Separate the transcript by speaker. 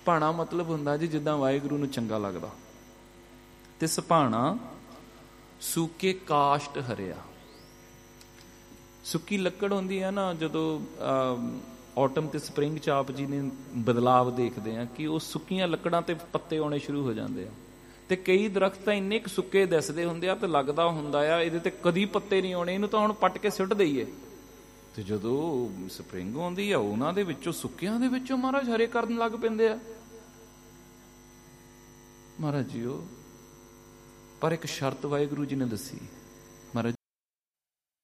Speaker 1: ਸੁਭਾਣਾ ਮਤਲਬ ਹੁੰਦਾ ਜੀ ਜਿੱਦਾਂ ਵਾਹਿਗੁਰੂ ਨੂੰ ਚੰਗਾ ਲੱਗਦਾ। ਤੇ ਸੁਭਾਣਾ ਸੂਕੇ ਕਾਸ਼ਟ ਹਰਿਆ। ਸੁੱਕੀ ਲੱਕੜ ਹੁੰਦੀ ਹੈ ਨਾ, ਜਦੋਂ ਆਟਮ ਤੇ ਸਪਰਿੰਗ 'ਚ ਆਪ ਜੀ ਨੇ ਬਦਲਾਵ ਦੇਖਦੇ ਆ ਕਿ ਉਹ ਸੁੱਕੀਆਂ ਲੱਕੜਾਂ ਤੇ ਪੱਤੇ ਆਉਣੇ ਸ਼ੁਰੂ ਹੋ ਜਾਂਦੇ ਆ। ਤੇ ਕਈ ਦਰਖਤ ਤਾਂ ਇੰਨੇ ਕੁ ਸੁੱਕੇ ਦਿਸਦੇ ਹੁੰਦੇ ਆ ਤੇ ਲੱਗਦਾ ਹੁੰਦਾ ਆ ਇਹਦੇ ਤੇ ਕਦੀ ਪੱਤੇ ਨਹੀਂ ਆਉਣੇ, ਇਹਨੂੰ ਤਾਂ ਹੁਣ ਪੱਟ ਕੇ ਸੁੱਟ ਦਈਏ। ਤੇ ਜਦੋਂ ਸਪਰਿੰਗ ਆਉਂਦੀ ਆ ਉਹਨਾਂ ਦੇ ਵਿੱਚੋਂ, ਸੁੱਕਿਆਂ ਦੇ ਵਿੱਚੋਂ ਮਹਾਰਾਜ ਹਰੇ ਕਰਨ ਲੱਗ ਪੈਂਦੇ ਆ। ਮਹਾਰਾਜ ਜੀ ਉਹ ਪਰ ਇੱਕ ਸ਼ਰਤ ਵਾਹਿਗੁਰੂ ਜੀ ਨੇ ਦੱਸੀ,